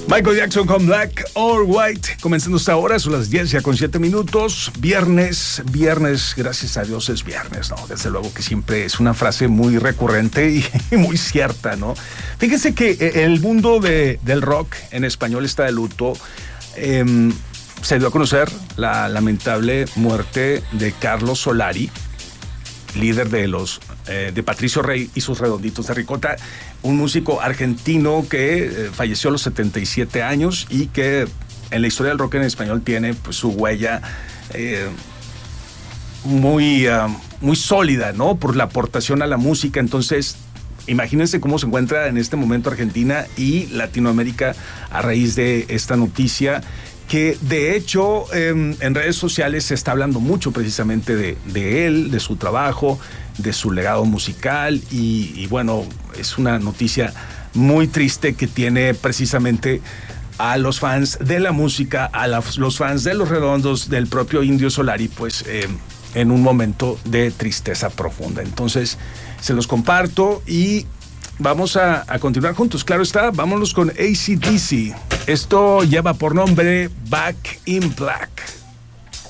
Michael Jackson con Black or White, comenzando esta hora, son las 10 ya con 7 minutos, viernes, gracias a Dios es viernes, ¿no? Desde luego que siempre es una frase muy recurrente y muy cierta, ¿no? Fíjense que el mundo del rock en español está de luto. Se dio a conocer la lamentable muerte de Carlos Solari, líder de Patricio Rey y sus Redonditos de Ricota, un músico argentino que falleció a los 77 años y que en la historia del rock en español tiene pues su huella muy sólida, ¿no? Por la aportación a la música. Entonces, imagínense cómo se encuentra en este momento Argentina y Latinoamérica a raíz de esta noticia, que de hecho en redes sociales se está hablando mucho precisamente de él, de su trabajo, de su legado musical y bueno, es una noticia muy triste que tiene precisamente a los fans de la música, a los fans de Los Redondos, del propio Indio Solari, pues en un momento de tristeza profunda. Entonces se los comparto y vamos a continuar juntos. Claro está, vámonos con AC/DC. Esto lleva por nombre Back in Black.